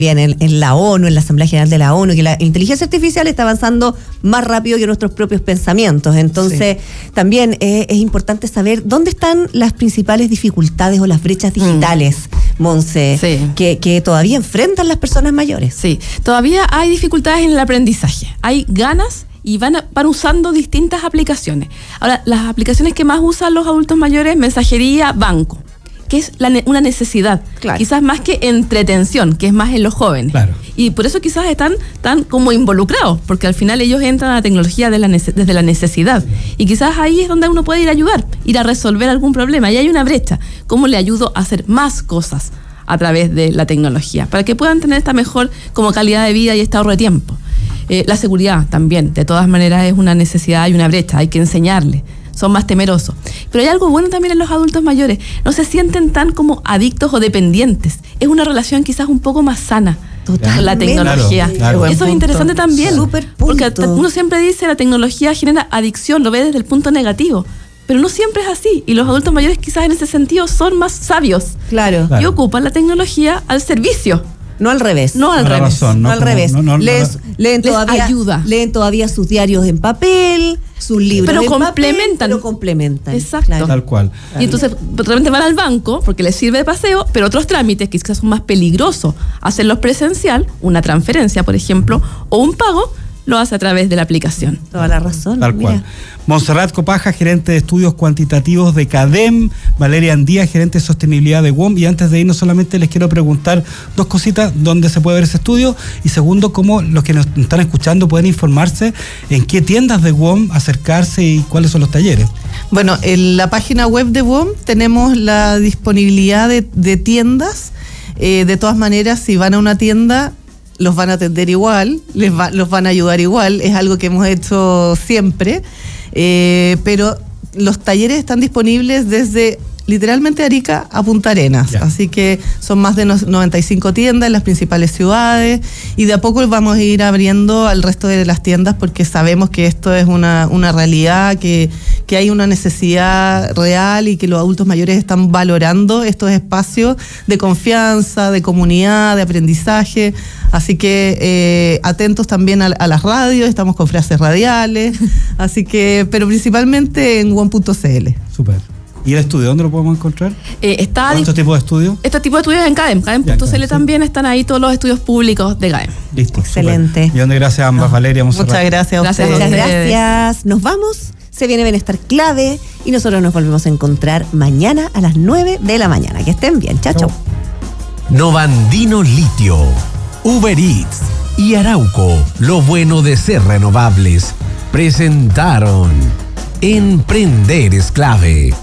bien en la ONU, en la Asamblea General de la ONU, que la inteligencia artificial está avanzando más rápido que nuestros propios pensamientos. Entonces, también es importante saber dónde están las principales dificultades o las brechas digitales, Monse, que todavía enfrentan las personas mayores. Sí, todavía hay dificultades en el aprendizaje. Hay ganas y van usando distintas aplicaciones. Ahora, las aplicaciones que más usan los adultos mayores, mensajería, banco, que es una necesidad, quizás más que entretención, que es más en los jóvenes. Claro. Y por eso quizás están tan como involucrados, porque al final ellos entran a la tecnología desde la necesidad. Y quizás ahí es donde uno puede ir a ayudar, ir a resolver algún problema. Y hay una brecha. ¿Cómo le ayudo a hacer más cosas a través de la tecnología? Para que puedan tener esta mejor como calidad de vida y este ahorro de tiempo. La seguridad también, de todas maneras, es una necesidad y una brecha. Hay que enseñarles. Son más temerosos. Pero hay algo bueno también en los adultos mayores. No se sienten tan como adictos o dependientes. Es una relación quizás un poco más sana con la tecnología. Claro. Eso es interesante también. Porque uno siempre dice la tecnología genera adicción, lo ve desde el punto negativo. Pero no siempre es así. Y los adultos mayores quizás en ese sentido son más sabios. Claro. Y ocupan la tecnología al servicio. No al revés. No al revés. Razón, no al revés. Leen todavía sus diarios en papel, sus libros pero en complementan. Papel, pero complementan. Exacto. Claro. Tal cual. Y entonces realmente van al banco porque les sirve de paseo, pero otros trámites que quizás son más peligrosos, hacerlos presencial, una transferencia, por ejemplo, o un pago, lo hace a través de la aplicación. Toda la razón. Tal cual. Montserrat Copaja, gerente de estudios cuantitativos de CADEM, Valeria Andía, gerente de sostenibilidad de WOM. Y antes de irnos solamente les quiero preguntar dos cositas: dónde se puede ver ese estudio, y segundo, cómo los que nos están escuchando pueden informarse en qué tiendas de WOM acercarse y cuáles son los talleres. Bueno, en la página web de WOM tenemos la disponibilidad de tiendas. De todas maneras, si van a una tienda, los van a atender igual, los van a ayudar igual, es algo que hemos hecho siempre, pero los talleres están disponibles desde literalmente Arica a Punta Arenas, así que son más de 95 tiendas en las principales ciudades, y de a poco vamos a ir abriendo al resto de las tiendas porque sabemos que esto es una realidad, que hay una necesidad real y que los adultos mayores están valorando estos espacios de confianza, de comunidad, de aprendizaje. Así que atentos también a las radios, estamos con frases radiales, así que, pero principalmente en WOM.cl. Súper. ¿Y el estudio dónde lo podemos encontrar? ¿Estos tipos de estudios? Estos tipos de estudios en CADEM. CADEM.cl también están ahí todos los estudios públicos de CADEM. Listo. Excelente. Millón de gracias a ambas, Valeria. Muchas gracias. Muchas gracias. Nos vamos. Se viene Bienestar Clave y nosotros nos volvemos a encontrar mañana a las 9 de la mañana. Que estén bien. Chao, chao. Novandino Litio, Uber Eats y Arauco, lo bueno de ser renovables, presentaron Emprender es Clave.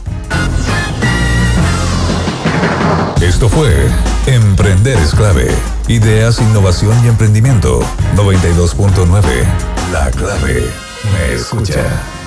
Esto fue Emprender es Clave. Ideas, innovación y emprendimiento. 92.9. La clave me escucha.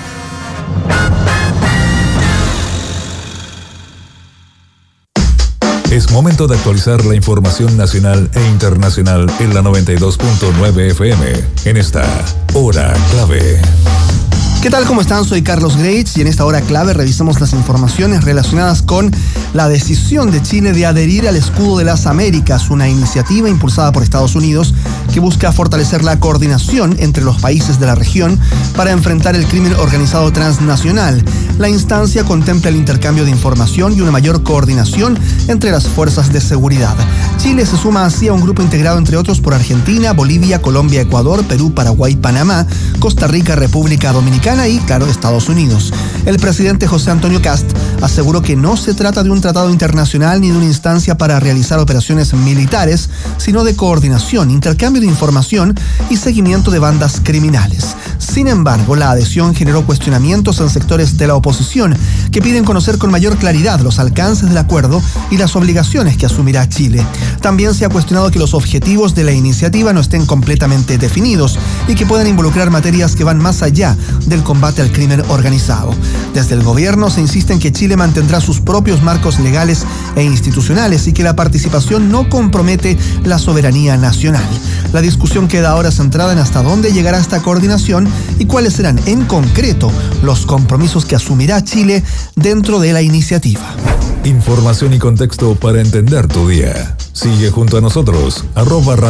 Es momento de actualizar la información nacional e internacional en la 92.9 FM, en esta Hora Clave. ¿Qué tal? ¿Cómo están? Soy Carlos Greitz y en esta hora clave revisamos las informaciones relacionadas con la decisión de Chile de adherir al Escudo de las Américas, una iniciativa impulsada por Estados Unidos que busca fortalecer la coordinación entre los países de la región para enfrentar el crimen organizado transnacional. La instancia contempla el intercambio de información y una mayor coordinación entre las fuerzas de seguridad. Chile se suma así a un grupo integrado entre otros por Argentina, Bolivia, Colombia, Ecuador, Perú, Paraguay, Panamá, Costa Rica, República Dominicana y, claro, Estados Unidos. El presidente José Antonio Kast aseguró que no se trata de un tratado internacional ni de una instancia para realizar operaciones militares, sino de coordinación, intercambio de información y seguimiento de bandas criminales. Sin embargo, la adhesión generó cuestionamientos en sectores de la oposición que piden conocer con mayor claridad los alcances del acuerdo y las obligaciones que asumirá Chile. También se ha cuestionado que los objetivos de la iniciativa no estén completamente definidos y que puedan involucrar materias que van más allá del combate al crimen organizado. Desde el gobierno se insiste en que Chile mantendrá sus propios marcos legales e institucionales y que la participación no compromete la soberanía nacional. La discusión queda ahora centrada en hasta dónde llegará esta coordinación y cuáles serán en concreto los compromisos que asumirá Chile dentro de la iniciativa. Información y contexto para entender tu día. Sigue junto a nosotros, @